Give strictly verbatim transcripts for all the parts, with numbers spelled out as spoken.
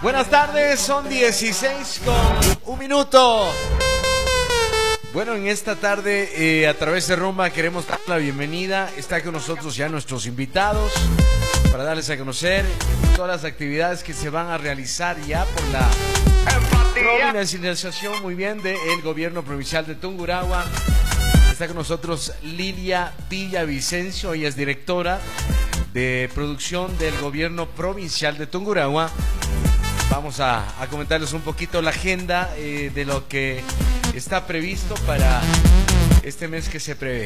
Buenas tardes, son dieciséis con un minuto. Bueno, en esta tarde eh, a través de Rumba queremos dar la bienvenida. Está con nosotros ya nuestros invitados para darles a conocer todas las actividades que se van a realizar ya por la provincialización, muy bien, del gobierno provincial de Tungurahua. Está con nosotros Lilia Villavicencio, ella es directora de producción del gobierno provincial de Tungurahua. Vamos a, a comentarles un poquito la agenda eh, de lo que está previsto para este mes que se prevé.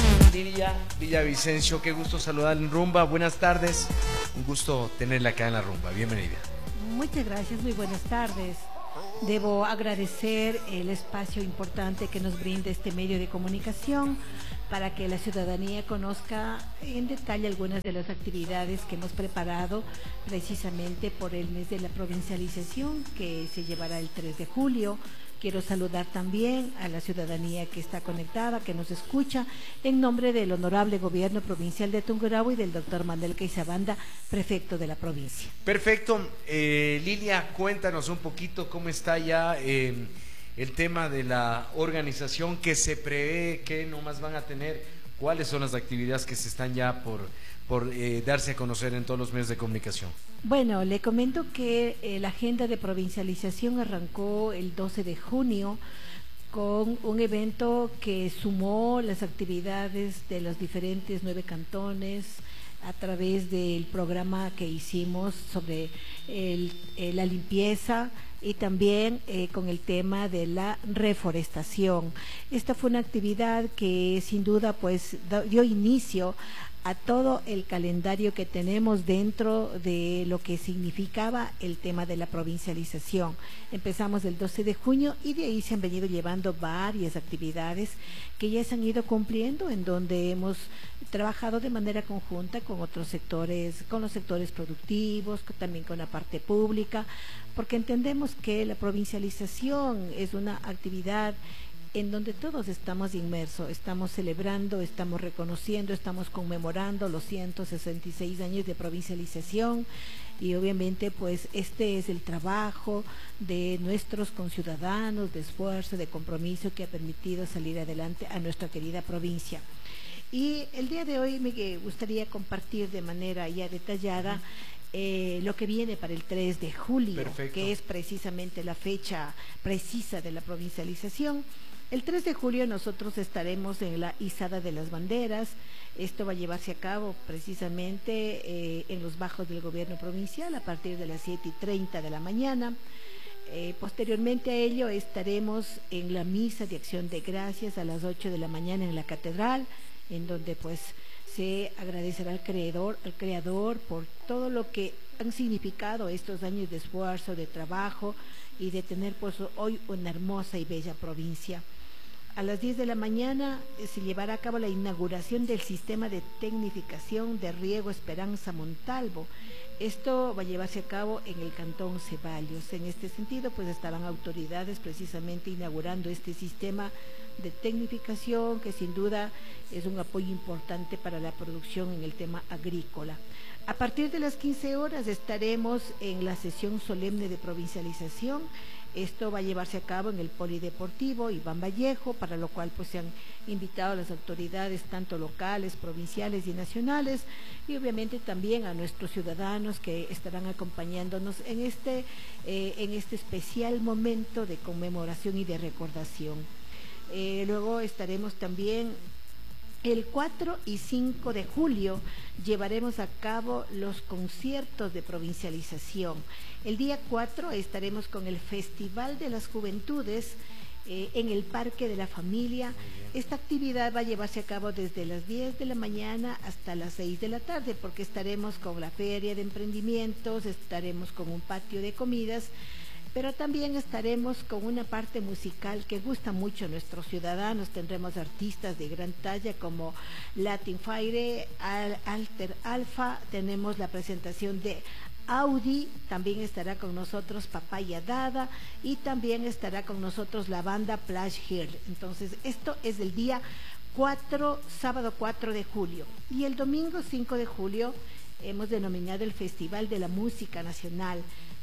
Lilia Villavicencio, qué gusto saludarla en Rumba. Buenas tardes, un gusto tenerla acá en la Rumba. Bienvenida. Muchas gracias, muy buenas tardes. Debo agradecer el espacio importante que nos brinda este medio de comunicación para que la ciudadanía conozca en detalle algunas de las actividades que hemos preparado precisamente por el mes de la provincialización que se llevará el tres de julio. Quiero saludar también a la ciudadanía que está conectada, que nos escucha, en nombre del honorable gobierno provincial de Tungurahua y del doctor Manuel Queizabanda, prefecto de la provincia. Perfecto. Eh, Lilia, cuéntanos un poquito cómo está ya eh, el tema de la organización que se prevé, qué nomás van a tener, cuáles son las actividades que se están ya por, por eh, darse a conocer en todos los medios de comunicación. Bueno, le comento que eh, la agenda de provincialización arrancó el doce de junio con un evento que sumó las actividades de los diferentes nueve cantones a través del programa que hicimos sobre el, eh, la limpieza y también eh, con el tema de la reforestación. Esta fue una actividad que sin duda pues dio inicio a todo el calendario que tenemos dentro de lo que significaba el tema de la provincialización. Empezamos el doce de junio y de ahí se han venido llevando varias actividades que ya se han ido cumpliendo, en donde hemos trabajado de manera conjunta con otros sectores, con los sectores productivos, también con la parte pública, porque entendemos que la provincialización es una actividad en donde todos estamos inmersos, estamos celebrando, estamos reconociendo, estamos conmemorando los ciento sesenta y seis años de provincialización y obviamente pues este es el trabajo de nuestros conciudadanos, de esfuerzo, de compromiso que ha permitido salir adelante a nuestra querida provincia. Y el día de hoy me gustaría compartir de manera ya detallada Eh, lo que viene para el tres de julio. Perfecto. Que es precisamente la fecha precisa de la provincialización. El tres de julio nosotros estaremos en la izada de las banderas. Esto va a llevarse a cabo precisamente eh, en los bajos del gobierno provincial a partir de las siete y treinta de la mañana. Eh, posteriormente a ello estaremos en la misa de acción de gracias a las ocho de la mañana en la catedral, en donde pues se agradecerá al creador, al creador por todo lo que han significado estos años de esfuerzo, de trabajo y de tener pues hoy una hermosa y bella provincia. A las diez de la mañana eh, se llevará a cabo la inauguración del sistema de tecnificación de riego Esperanza Montalvo. Esto va a llevarse a cabo en el cantón Ceballos. En este sentido, pues estarán autoridades precisamente inaugurando este sistema de tecnificación que sin duda es un apoyo importante para la producción en el tema agrícola. A partir de las quince horas estaremos en la sesión solemne de provincialización. Esto va a llevarse a cabo en el Polideportivo Iván Vallejo, para lo cual pues se han invitado a las autoridades tanto locales, provinciales y nacionales, y obviamente también a nuestros ciudadanos que estarán acompañándonos en este, eh, en este especial momento de conmemoración y de recordación. Eh, luego estaremos también el cuatro y cinco de julio, llevaremos a cabo los conciertos de provincialización. El día cuatro estaremos con el Festival de las Juventudes eh, en el Parque de la Familia. Esta actividad va a llevarse a cabo desde las diez de la mañana hasta las seis de la tarde, porque estaremos con la feria de emprendimientos, estaremos con un patio de comidas, pero también estaremos con una parte musical que gusta mucho a nuestros ciudadanos. Tendremos artistas de gran talla como Latin Fire, Al Alter Alfa, tenemos la presentación de Audi, también estará con nosotros Papaya Dada y también estará con nosotros la banda Flash Hill. Entonces esto es el día cuatro, sábado cuatro de julio, y el domingo cinco de julio hemos denominado el Festival de la Música Nacional.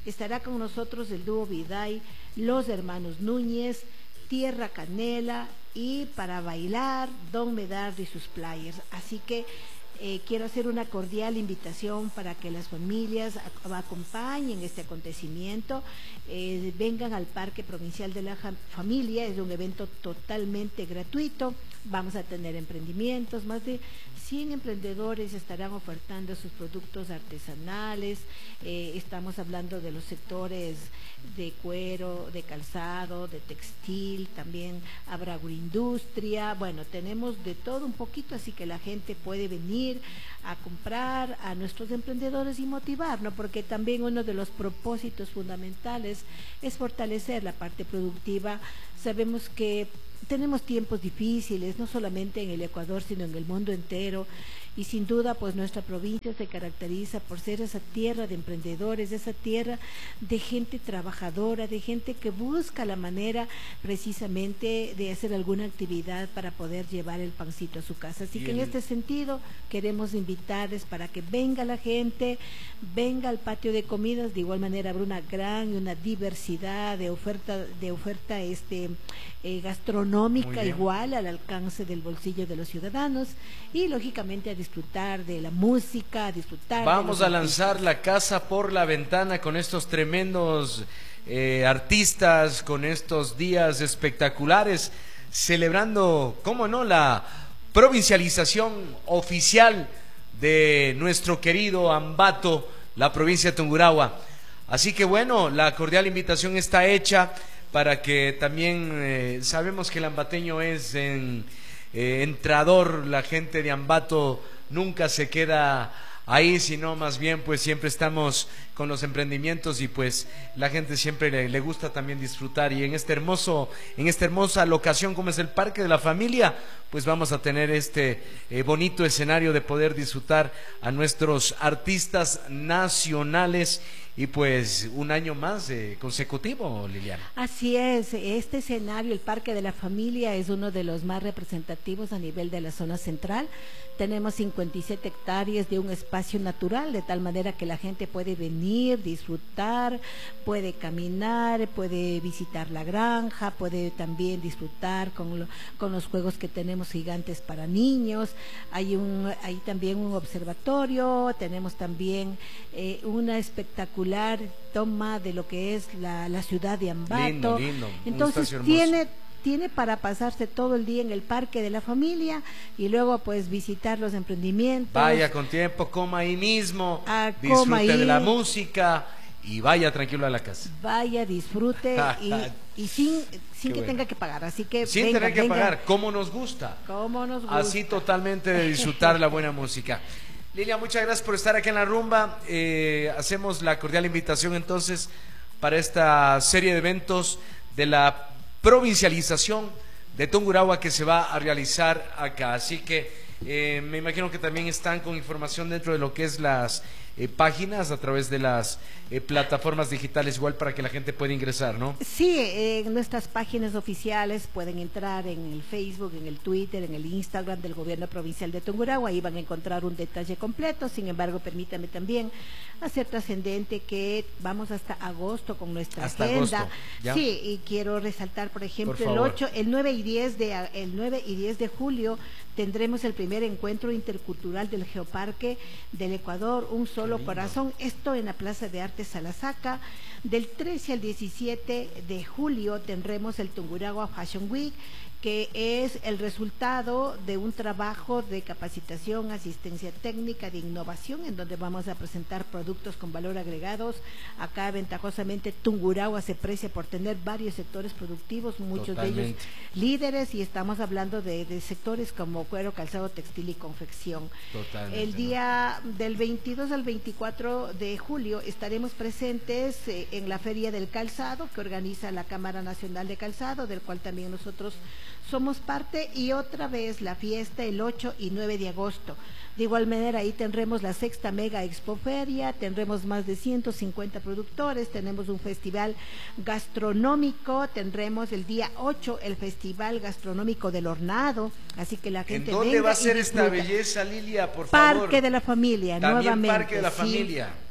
Estará con nosotros el dúo Viday, los hermanos Núñez, Tierra Canela y para bailar Don Medardo y sus players. Así que Eh, quiero hacer una cordial invitación para que las familias ac acompañen este acontecimiento, eh, vengan al Parque Provincial de la Familia. Es un evento totalmente gratuito. Vamos a tener emprendimientos, más de cien emprendedores estarán ofertando sus productos artesanales. Eh, estamos hablando de los sectores de cuero, de calzado, de textil, también habrá agroindustria. Bueno, tenemos de todo un poquito, así que la gente puede venir a comprar a nuestros emprendedores y motivar, ¿no? Porque también uno de los propósitos fundamentales es fortalecer la parte productiva. Sabemos que tenemos tiempos difíciles, no solamente en el Ecuador, sino en el mundo entero, y sin duda pues nuestra provincia se caracteriza por ser esa tierra de emprendedores, esa tierra de gente trabajadora, de gente que busca la manera precisamente de hacer alguna actividad para poder llevar el pancito a su casa. Así que en este sentido queremos invitarles para que venga la gente, venga al patio de comidas. De igual manera habrá una gran y una diversidad de oferta, de oferta este eh, gastronómica igual al alcance del bolsillo de los ciudadanos, y lógicamente a disfrutar de la música, a disfrutar. Vamos de a lanzar la casa por la ventana con estos tremendos eh, artistas, con estos días espectaculares, celebrando, cómo no, la provincialización oficial de nuestro querido Ambato, la provincia de Tungurahua. Así que bueno, la cordial invitación está hecha para que también, eh, sabemos que el ambateño es en, eh, entrador, la gente de Ambato nunca se queda ahí, sino más bien pues siempre estamos con los emprendimientos, y pues la gente siempre le, le gusta también disfrutar. Y en este hermoso, en esta hermosa locación como es el Parque de la Familia, pues vamos a tener este eh, bonito escenario de poder disfrutar a nuestros artistas nacionales. Y pues un año más eh, consecutivo, Liliana. Así es, este escenario, el Parque de la Familia, es uno de los más representativos a nivel de la zona central. Tenemos cincuenta y siete hectáreas de un espacio natural, de tal manera que la gente puede venir, disfrutar, puede caminar, puede visitar la granja, puede también disfrutar con, lo, con los juegos que tenemos gigantes para niños. Hay, un, hay también un observatorio, tenemos también eh, una espectacular toma de lo que es la, la ciudad de Ambato. Lindo, lindo. Entonces tiene tiene para pasarse todo el día en el Parque de la Familia y luego pues visitar los emprendimientos. Vaya con tiempo, coma ahí mismo, ah, disfrute ahí. de la música y vaya tranquilo a la casa. Vaya, disfrute y, y sin, sin que bueno. tenga que pagar, así que sin venga, tener que venga. pagar, como nos gusta. Como nos gusta. Así totalmente de disfrutar la buena música. Lilia, muchas gracias por estar aquí en la rumba. Eh, hacemos la cordial invitación entonces para esta serie de eventos de la provincialización de Tungurahua que se va a realizar acá. Así que eh, me imagino que también están con información dentro de lo que es las eh, páginas a través de las eh, plataformas digitales, igual para que la gente pueda ingresar, ¿no? Sí, eh, en nuestras páginas oficiales pueden entrar en el Facebook, en el Twitter, en el Instagram del Gobierno Provincial de Tungurahua, ahí van a encontrar un detalle completo. Sin embargo, permítame también hacer trascendente que vamos hasta agosto con nuestra hasta agenda. Agosto, ¿ya? Sí, y quiero resaltar, por ejemplo, por el favor. ocho, el nueve y diez de el nueve y diez de julio tendremos el primer encuentro intercultural del Geoparque del Ecuador, Un Solo Corazón, esto en la Plaza de Artes Salasaca. Del trece al diecisiete de julio tendremos el Tungurahua Fashion Week, que es el resultado de un trabajo de capacitación, asistencia técnica, de innovación, en donde vamos a presentar productos con valor agregados. Acá ventajosamente Tungurahua se precia por tener varios sectores productivos, muchos Totalmente. de ellos líderes, y estamos hablando de, de sectores como cuero, calzado, textil y confección. Totalmente, el día ¿no? del veintidós al veinticuatro de julio estaremos presentes eh, en la Feria del Calzado que organiza la Cámara Nacional de Calzado, del cual también nosotros somos parte, y otra vez la fiesta el ocho y nueve de agosto. De igual manera ahí tendremos la sexta Mega Expoferia, tendremos más de ciento cincuenta productores, tenemos un festival gastronómico, tendremos el día ocho el Festival Gastronómico del Hornado, así que la gente ¿En dónde venga va a ser y esta disfruta. belleza, Lilia, por Parque favor? de la Familia, También nuevamente. Parque de la sí. Familia.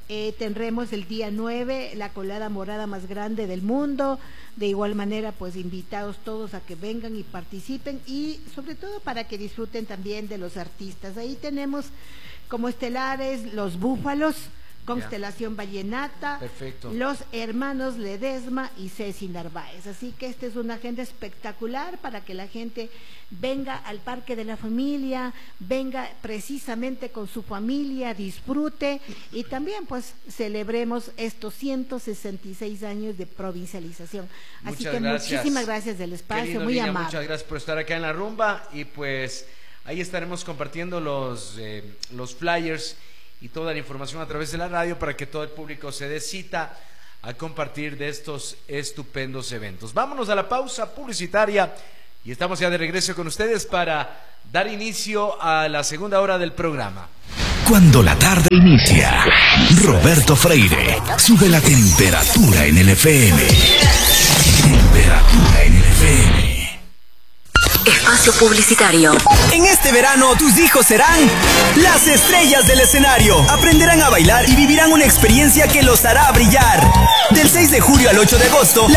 Eh, tendremos el día nueve la colada morada más grande del mundo. De igual manera, pues invitados todos a que vengan y participen, y sobre todo para que disfruten también de los artistas. Ahí tenemos como estelares los Búfalos, Constelación Vallenata, perfecto, los hermanos Ledesma y Ceci Narváez. Así que esta es una agenda espectacular para que la gente venga al Parque de la Familia, venga precisamente con su familia, disfrute, y también pues celebremos estos ciento sesenta y seis años de provincialización. Así muchas que gracias. Muchísimas gracias del espacio, lindo, muy Lidia, amable. Muchas gracias por estar acá en la rumba, y pues ahí estaremos compartiendo los, eh, los flyers y toda la información a través de la radio para que todo el público se dé cita a compartir de estos estupendos eventos. Vámonos a la pausa publicitaria y estamos ya de regreso con ustedes para dar inicio a la segunda hora del programa. Cuando la tarde inicia, Roberto Freire sube la temperatura en el F M. Temperatura en el F M. Espacio publicitario. En este verano, tus hijos serán las estrellas del escenario. Aprenderán a bailar y vivirán una experiencia que los hará brillar. Del seis de julio al ocho de agosto,